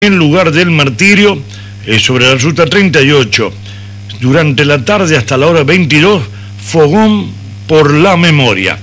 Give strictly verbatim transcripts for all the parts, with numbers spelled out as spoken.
en lugar del martirio, eh, sobre la ruta treinta y ocho. Durante la tarde hasta la hora veintidós, fogón por la memoria.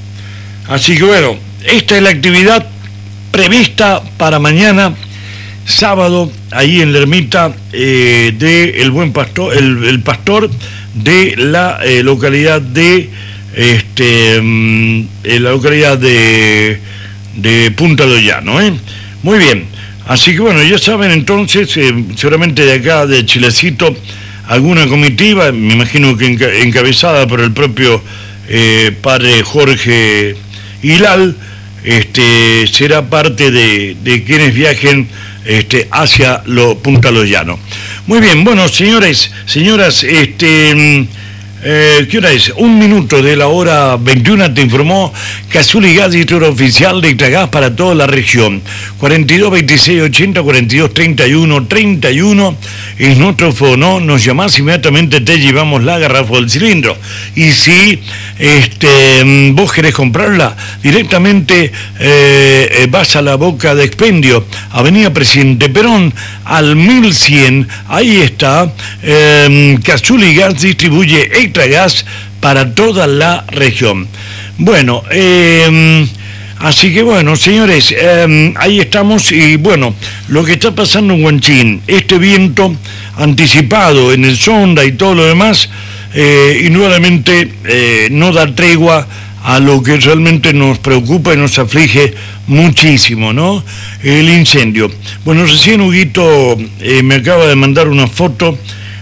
Así que bueno, esta es la actividad prevista para mañana, sábado, ahí en la ermita eh, de El Buen Pastor, el, el Pastor de la eh, localidad de este en la localidad de, de Punta de Ollano, ¿eh? Muy bien. Así que bueno, ya saben entonces, eh, seguramente de acá, de Chilecito, alguna comitiva, me imagino que enca encabezada por el propio eh, padre Jorge Hilal, este, será parte de, de quienes viajen este, hacia lo, Punta Loyano. Muy bien, bueno, señores, señoras, este... Eh, ¿qué hora es? Un minuto de la hora veintiuna, te informó Cazuli Gas, distribuidor oficial de Extragas para toda la región. cuarenta y dos, veintiséis, ochenta, cuarenta y dos, treinta y uno, treinta y uno es nuestro fono. Nos llamás, inmediatamente te llevamos la garrafa del cilindro. Y si este, vos querés comprarla, directamente eh, vas a la Boca de Expendio, Avenida Presidente Perón, al mil cien. Ahí está. Eh, Cazuli Gas distribuye Extragas para toda la región. Bueno, eh, así que bueno, señores, eh, ahí estamos. Y bueno, lo que está pasando en Huanchín, este viento anticipado en el Sonda y todo lo demás, eh, indudablemente eh, no da tregua a lo que realmente nos preocupa y nos aflige muchísimo, ¿no? El incendio. Bueno, recién Huguito eh, me acaba de mandar una foto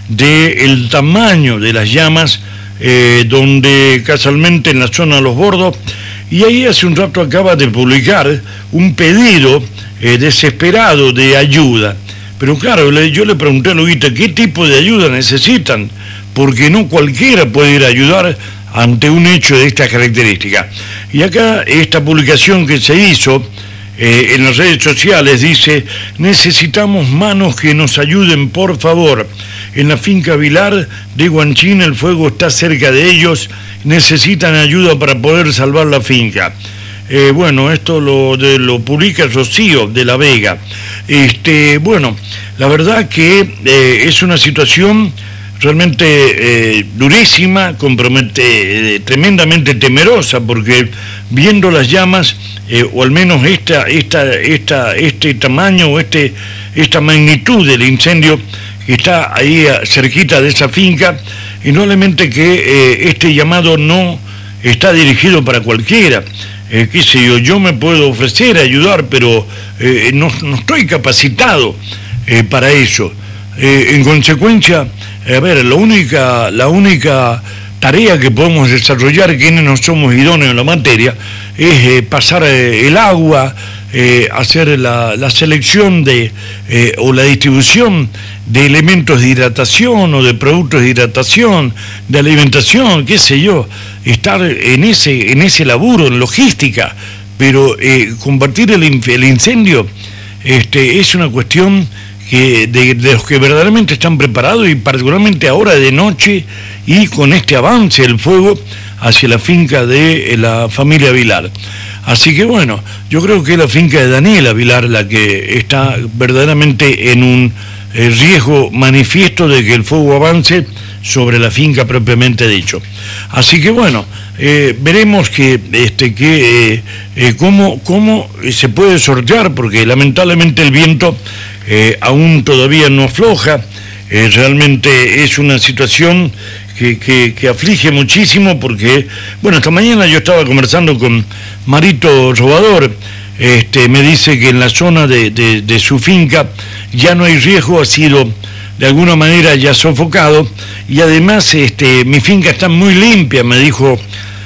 del tamaño de las llamas, eh, donde casualmente en la zona de Los Bordos, y ahí hace un rato acaba de publicar un pedido eh, desesperado de ayuda. Pero claro, le, yo le pregunté a Luguita, ¿qué tipo de ayuda necesitan? Porque no cualquiera puede ir a ayudar ante un hecho de estas características. Y acá esta publicación que se hizo eh, en las redes sociales dice: necesitamos manos que nos ayuden, por favor. En la finca Vilar de Huanchín el fuego está cerca de ellos, necesitan ayuda para poder salvar la finca. Eh, bueno, esto lo, de, lo publica Rocío de la Vega. Este, bueno, la verdad que eh, es una situación realmente eh, durísima, compromete, eh, tremendamente temerosa, porque viendo las llamas, eh, o al menos esta, esta, esta, este tamaño o este, esta magnitud del incendio que está ahí cerquita de esa finca, indudablemente que eh, este llamado no está dirigido para cualquiera. Eh, qué sé yo, yo me puedo ofrecer a ayudar, pero eh, no, no estoy capacitado eh, para eso. Eh, en consecuencia, a ver, la única, la única tarea que podemos desarrollar, quienes no somos idóneos en la materia, es eh, pasar eh, el agua, eh, hacer la, la selección de eh, o la distribución de elementos de hidratación o de productos de hidratación, de alimentación, qué sé yo, estar en ese, en ese laburo, en logística, pero eh, combatir el, el incendio este, es una cuestión que de, de los que verdaderamente están preparados, y particularmente ahora de noche y con este avance del fuego hacia la finca de la familia Vilar. Así que bueno, yo creo que es la finca de Daniela Vilar la que está verdaderamente en un eh, riesgo manifiesto de que el fuego avance sobre la finca propiamente dicho. Así que bueno, eh, veremos que, este, que, eh, eh, cómo, cómo se puede sortear, porque lamentablemente el viento eh, aún todavía no afloja. Eh, realmente es una situación que, que, que aflige muchísimo, porque, bueno, esta mañana yo estaba conversando con Marito Robador, este, me dice que en la zona de, de, de su finca ya no hay riesgo, ha sido de alguna manera ya sofocado, y además este, mi finca está muy limpia, me dijo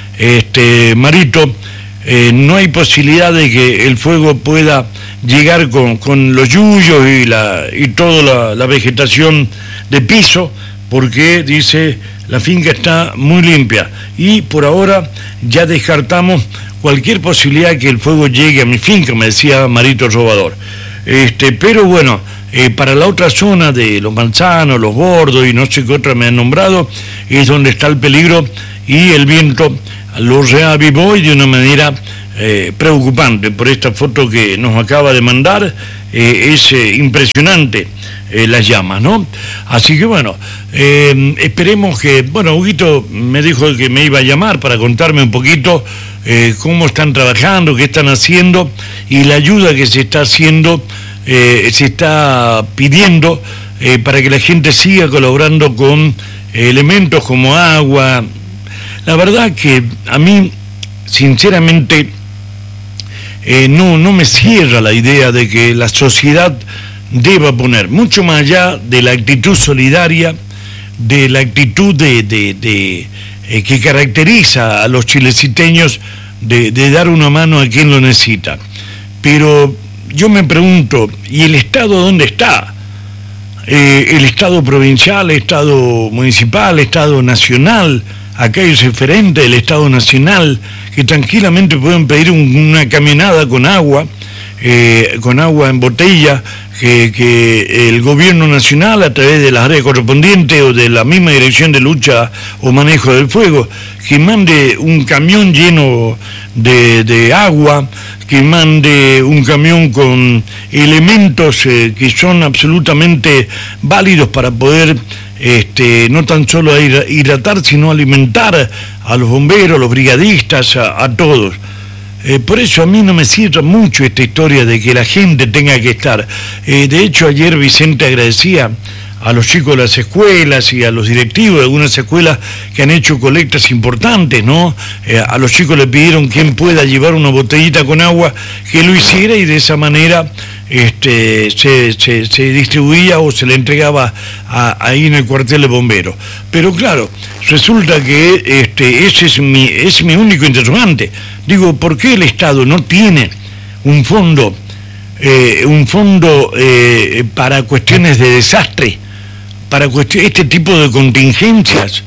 este, Marito, eh, no hay posibilidad de que el fuego pueda llegar con, con los yuyos y, la, y toda la, la vegetación de piso, porque dice la finca está muy limpia y por ahora ya descartamos cualquier posibilidad que el fuego llegue a mi finca, me decía Marito Robador. Este, pero bueno, eh, para la otra zona de Los Manzanos, Los Bordos y no sé qué otra me han nombrado, es donde está el peligro, y el viento lo reavivó y de una manera eh, preocupante por esta foto que nos acaba de mandar. Eh, es eh, impresionante eh, las llamas, ¿no? Así que bueno, eh, esperemos que, bueno, Huguito me dijo que me iba a llamar para contarme un poquito eh, cómo están trabajando, qué están haciendo y la ayuda que se está haciendo, eh, se está pidiendo eh, para que la gente siga colaborando con eh, elementos como agua. La verdad que a mí, sinceramente, Eh, no, no me cierra la idea de que la sociedad deba poner, mucho más allá de la actitud solidaria, de la actitud de, de, de, eh, que caracteriza a los chileciteños de, de dar una mano a quien lo necesita. Pero yo me pregunto, ¿y el Estado dónde está? Eh, el Estado provincial, el Estado municipal, el Estado nacional. Acá hay referentes del Estado Nacional que tranquilamente pueden pedir un, una caminada con agua, eh, con agua en botella, que, que el gobierno nacional, a través de las áreas correspondientes o de la misma dirección de lucha o manejo del fuego, que mande un camión lleno de, de agua, que mande un camión con elementos eh, que son absolutamente válidos para poder Este, no tan solo hidratar, sino alimentar a los bomberos, a los brigadistas, a, a todos. Eh, por eso a mí no me cierra mucho esta historia de que la gente tenga que estar. Eh, de hecho, ayer Vicente agradecía a los chicos de las escuelas y a los directivos de algunas escuelas que han hecho colectas importantes, ¿no? Eh, a los chicos le pidieron quien pueda llevar una botellita con agua, que lo hiciera, y de esa manera Este, se, se, se distribuía o se le entregaba a, ahí en el cuartel de bomberos. Pero claro, resulta que este, ese es mi, es mi único interrogante. Digo, ¿por qué el Estado no tiene un fondo, eh, un fondo eh, para cuestiones de desastre, para cuestiones, este tipo de contingencias?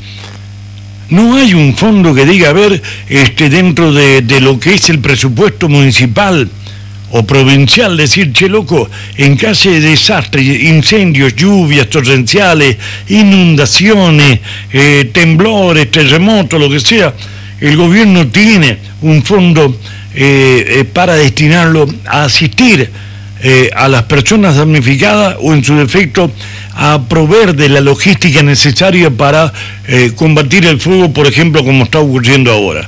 No hay un fondo que diga, a ver, este, dentro de, de lo que es el presupuesto municipal o provincial, decir, che loco, en caso de desastre, incendios, lluvias torrenciales, inundaciones, eh, temblores, terremotos, lo que sea, el gobierno tiene un fondo eh, eh, para destinarlo a asistir eh, a las personas damnificadas o en su defecto a proveer de la logística necesaria para eh, combatir el fuego, por ejemplo, como está ocurriendo ahora.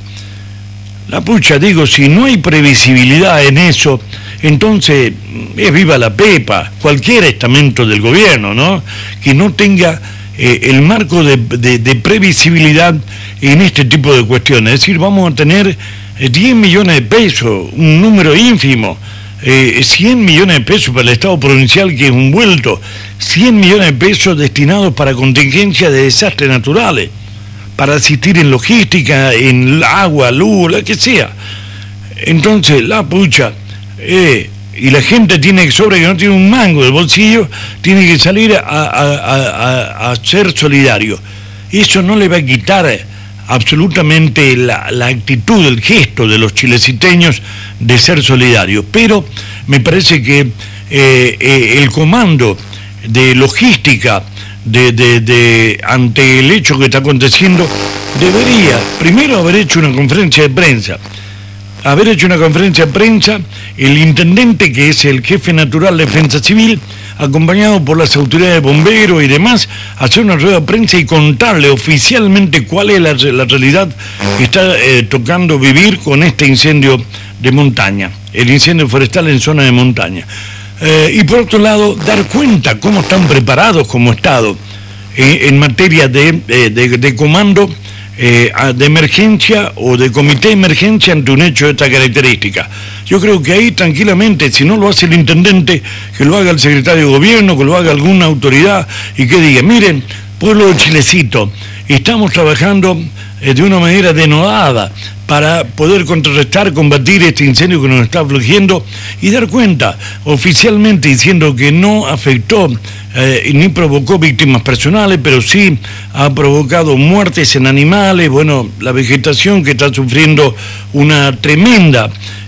La pucha, digo, si no hay previsibilidad en eso, entonces es viva la pepa, cualquier estamento del gobierno, ¿no? Que no tenga eh, el marco de, de, de previsibilidad en este tipo de cuestiones. Es decir, vamos a tener eh, diez millones de pesos, un número ínfimo, eh, cien millones de pesos para el Estado provincial, que es un vuelto, cien millones de pesos destinados para contingencias de desastres naturales, para asistir en logística, en agua, luz, lo que sea. Entonces, la pucha, eh, y la gente tiene que, sobre que no tiene un mango del bolsillo, tiene que salir a, a, a, a ser solidario. Eso no le va a quitar absolutamente la, la actitud, el gesto de los chileciteños de ser solidarios. Pero me parece que eh, eh, el comando de logística, De, de, de, ante el hecho que está aconteciendo, debería primero haber hecho una conferencia de prensa, haber hecho una conferencia de prensa, el intendente, que es el jefe natural de Defensa Civil, acompañado por las autoridades de bomberos y demás, hacer una rueda de prensa y contarle oficialmente cuál es la, la realidad que está eh, tocando vivir con este incendio de montaña, el incendio forestal en zona de montaña. Eh, y por otro lado, dar cuenta cómo están preparados como Estado eh, en materia de, eh, de, de comando eh, de emergencia o de comité de emergencia ante un hecho de esta característica. Yo creo que ahí tranquilamente, si no lo hace el intendente, que lo haga el secretario de gobierno, que lo haga alguna autoridad y que diga, miren, pueblo de Chilecito, estamos trabajando eh, de una manera denodada para poder contrarrestar, combatir este incendio que nos está afligiendo y dar cuenta oficialmente diciendo que no afectó eh, ni provocó víctimas personales, pero sí ha provocado muertes en animales, bueno, la vegetación que está sufriendo una tremenda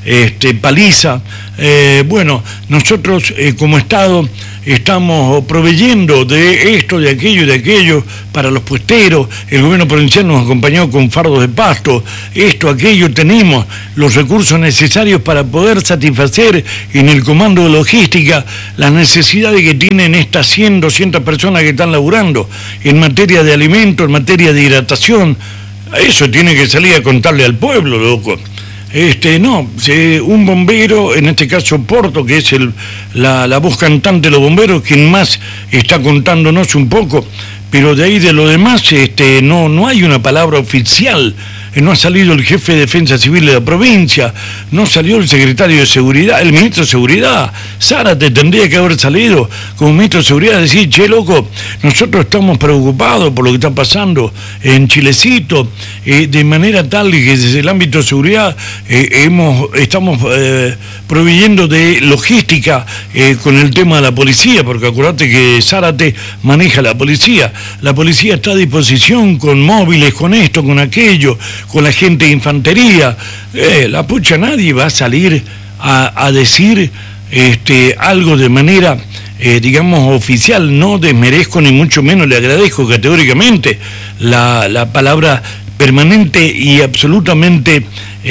este, paliza. Eh, bueno, nosotros eh, como Estado estamos proveyendo de esto, de aquello y de aquello para los puesteros. El gobierno provincial nos acompañó con fardos de pasto, esto, aquello, tenemos los recursos necesarios para poder satisfacer en el comando de logística las necesidades que tienen estas cien, doscientas personas que están laburando en materia de alimentos, en materia de hidratación. Eso tiene que salir a contarle al pueblo, loco. Este, no, se, un bombero, en este caso Porto, que es el, la, la voz cantante de los bomberos, quien más está contándonos un poco, pero de ahí de lo demás este, no, no hay una palabra oficial. No ha salido el jefe de Defensa Civil de la provincia, no salió el secretario de Seguridad, el ministro de Seguridad. Zárate tendría que haber salido como ministro de Seguridad a decir, che, loco, nosotros estamos preocupados por lo que está pasando en Chilecito, eh, de manera tal que desde el ámbito de seguridad eh, hemos, estamos eh, proveyendo de logística eh, con el tema de la policía, porque acuérdate que Zárate maneja la policía. La policía está a disposición con móviles, con esto, con aquello, con la gente de infantería. Eh, la pucha, nadie va a salir a, a decir este, algo de manera, eh, digamos, oficial. No desmerezco ni mucho menos, le agradezco categóricamente la, la palabra permanente y absolutamente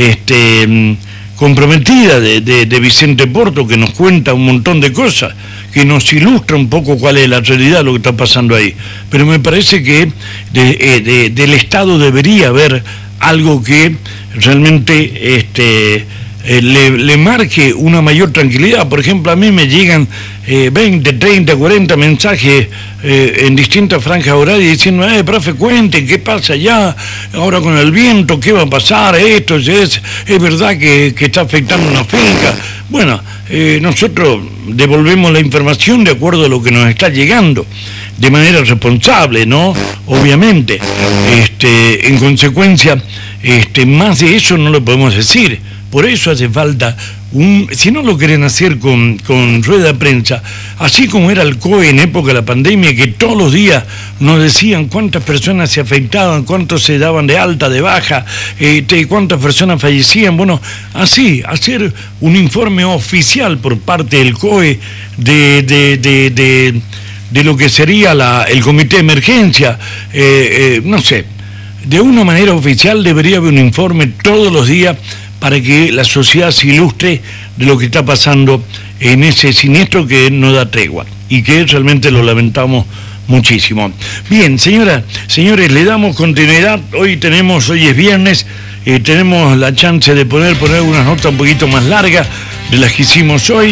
este, comprometida de, de, de Vicente Porto, que nos cuenta un montón de cosas, que nos ilustra un poco cuál es la realidad de lo que está pasando ahí. Pero me parece que de, de, del Estado debería haber algo que realmente este, eh, le, le marque una mayor tranquilidad. Por ejemplo, a mí me llegan eh, veinte, treinta, cuarenta mensajes eh, en distintas franjas horarias diciendo, eh, profe, cuente, ¿qué pasa allá? Ahora con el viento, ¿qué va a pasar? Esto es, es verdad que, que está afectando una finca. Bueno, eh, nosotros devolvemos la información de acuerdo a lo que nos está llegando, de manera responsable, ¿no? Obviamente. Este, en consecuencia, este, más de eso no lo podemos decir. Por eso hace falta un, si no lo quieren hacer con, con rueda de prensa, así como era el C O E en época de la pandemia, que todos los días nos decían cuántas personas se afectaban, cuántos se daban de alta, de baja, este, cuántas personas fallecían. Bueno, así, hacer un informe oficial por parte del C O E de, de, de, de, de lo que sería la, el comité de emergencia, eh, eh, no sé, de una manera oficial debería haber un informe todos los días para que la sociedad se ilustre de lo que está pasando en ese siniestro que no da tregua y que realmente lo lamentamos muchísimo. Bien, señoras, señores, le damos continuidad. Hoy tenemos, hoy es viernes, eh, tenemos la chance de poder poner una nota un poquito más larga de las que hicimos hoy.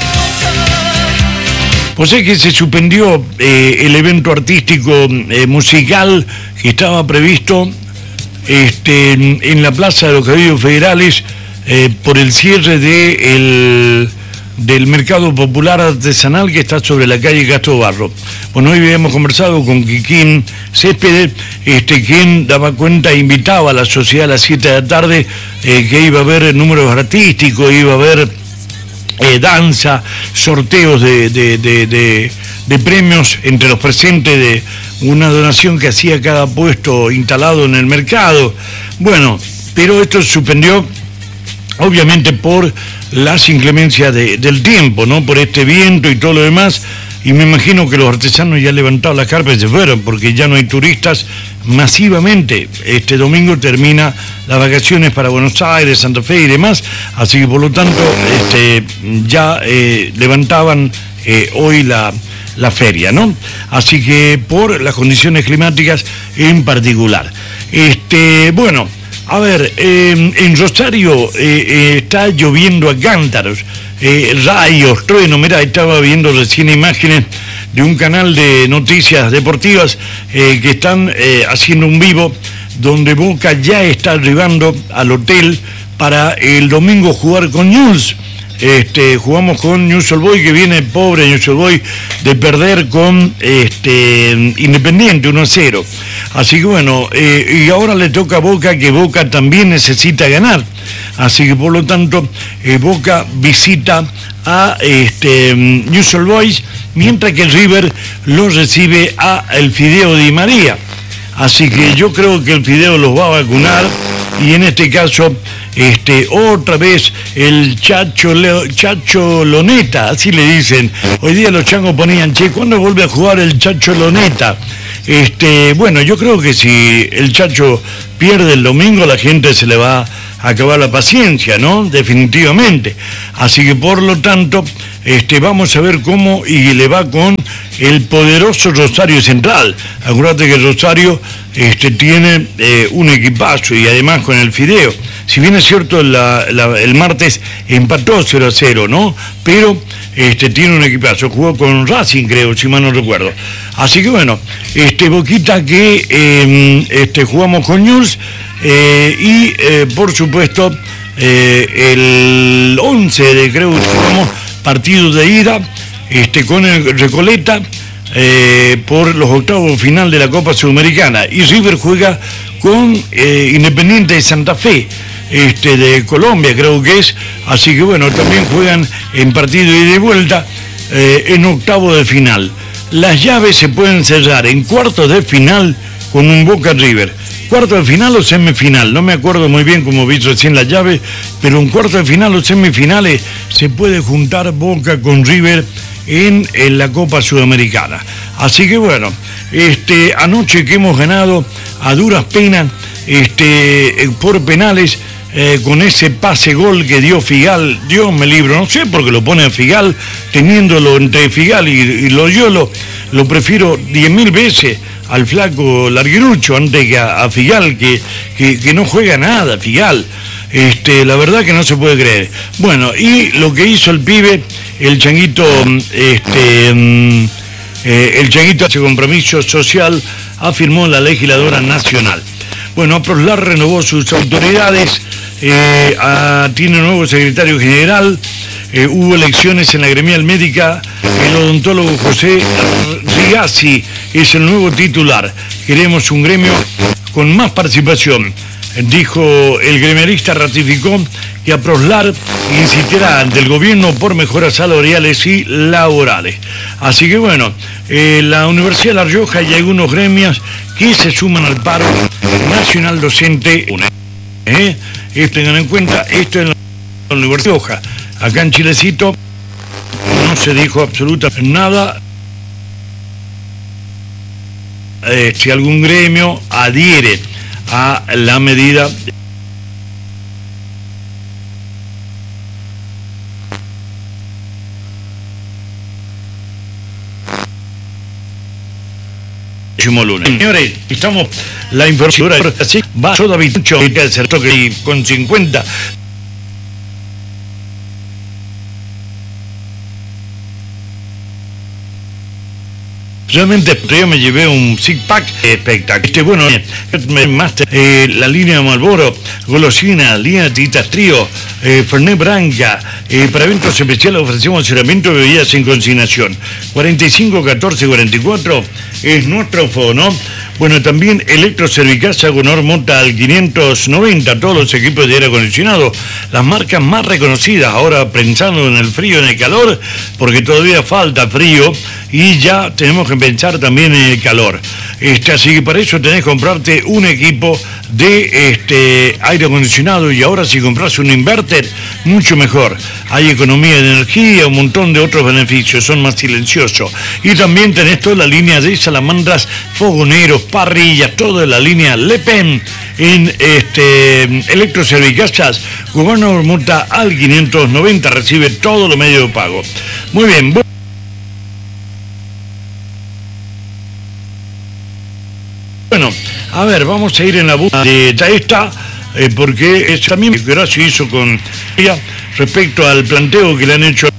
Pues es que se suspendió eh, el evento artístico eh, musical que estaba previsto Este, en, en la Plaza de los Cabildos Federales eh, por el cierre de el, del Mercado Popular Artesanal que está sobre la calle Castro Barro. Bueno, hoy habíamos conversado con Quiquín Céspedes, este, quien daba cuenta e invitaba a la sociedad a las siete de la tarde eh, que iba a haber números artísticos, iba a haber eh, danza, sorteos de, de, de, de, de premios entre los presentes, de una donación que hacía cada puesto instalado en el mercado. Bueno, pero esto se suspendió obviamente por las inclemencias de, del tiempo, ¿no? Por este viento y todo lo demás, y me imagino que los artesanos ya levantaron las carpas y se fueron, porque ya no hay turistas masivamente. Este domingo termina las vacaciones para Buenos Aires, Santa Fe y demás, así que por lo tanto este, ya eh, levantaban eh, hoy la... la feria, ¿no? Así que por las condiciones climáticas en particular. Este, bueno, a ver, eh, en Rosario eh, eh, está lloviendo a cántaros, eh, rayos, trueno. Mira, estaba viendo recién imágenes de un canal de noticias deportivas eh, que están eh, haciendo un vivo donde Boca ya está arribando al hotel para el domingo jugar con Newell's. Este, jugamos con Newell's Old Boys, que viene pobre Newell's Old Boys de perder con este, Independiente uno a cero. Así que bueno, eh, y ahora le toca a Boca, que Boca también necesita ganar. Así que por lo tanto, eh, Boca visita a este, Newell's Old Boys, mientras que el River lo recibe a el Fideo Di María. Así que yo creo que el Fideo los va a vacunar y en este caso este, otra vez el Chacho, Leo, Chacho Loneta, así le dicen. Hoy día los changos ponían, che, ¿cuándo vuelve a jugar el Chacho Loneta? Este, bueno, yo creo que si el Chacho pierde el domingo, la gente se le va a acabar la paciencia, ¿no? Definitivamente. Así que por lo tanto, este, vamos a ver cómo y le va con el poderoso Rosario Central. Acuérdate que Rosario este, tiene eh, un equipazo y además con el Fideo. Si bien es cierto, la, la, el martes empató cero a cero, ¿no? Pero este, tiene un equipazo. Jugó con Racing, creo, si mal no recuerdo. Así que bueno, este, Boquita que eh, este, jugamos con Newell's eh, y eh, por supuesto eh, el once de creo que jugamos partido de ida este, con el Recoleta eh, por los octavos final de la Copa Sudamericana, y River juega con eh, Independiente de Santa Fe este, de Colombia, creo que es. Así que bueno, también juegan en partido ida y de vuelta eh, en octavo de final. Las llaves se pueden cerrar en cuartos de final con un Boca River. Cuarto de final o semifinal, no me acuerdo muy bien cómo vi recién la llave, pero en cuarto de final o semifinales se puede juntar Boca con River en, en la Copa Sudamericana. Así que bueno, este, anoche que hemos ganado a duras penas este, por penales, eh, con ese pase gol que dio Figal, Dios me libro, no sé por qué lo pone a Figal, teniéndolo entre Figal y, y Loyolo, lo prefiero diez mil veces al flaco Larguirucho antes que a, a Figal, que, que, que no juega nada, Figal. Este, la verdad que no se puede creer. Bueno, y lo que hizo el pibe, el changuito, este, eh, el changuito hace compromiso social, afirmó la legisladora nacional. Bueno, Aproslar renovó sus autoridades, eh, a, tiene nuevo secretario general, eh, hubo elecciones en la gremial médica, el odontólogo José Rigazzi es el nuevo titular. Queremos un gremio con más participación, dijo el gremialista. Ratificó que Aproslar insistirá ante el gobierno por mejoras salariales y laborales. Así que bueno, eh, la Universidad de La Rioja y algunos gremios que se suman al paro nacional docente. ¿Eh? Tengan en cuenta, esto es la Universidad de La Rioja. Acá en Chilecito no se dijo absolutamente nada. Eh, si algún gremio adhiere a la medida lunes. Señores, estamos la información así va todo bicho y el certo que con cincuenta. Realmente yo me llevé un six pack espectacular. Este, bueno, más eh, la línea Marlboro, golosina, línea Titas Trío, eh, Fernet Branca. Eh, para eventos especiales ofrecemos cerramiento de bebidas sin consignación. cuarenta y cinco catorce cuarenta y cuatro es nuestro fono. Bueno, también Electroservicasa con Mota al quinientos noventa, todos los equipos de aire acondicionado, las marcas más reconocidas, ahora pensando en el frío, en el calor, porque todavía falta frío y ya tenemos que pensar también en el calor. Este, así que para eso tenés que comprarte un equipo de este, aire acondicionado, y ahora si compras un inverter, mucho mejor. Hay economía de energía, un montón de otros beneficios, son más silenciosos. Y también tenés toda la línea de salamandras, fogoneros, parrillas, toda la línea Le Pen en este, Electroservicasas, Gobernador Mota al quinientos noventa, recibe todos los medios de pago. Muy bien. Bueno, a ver, vamos a ir en la búsqueda de esta, eh, porque es también Gracio hizo con ella respecto al planteo que le han hecho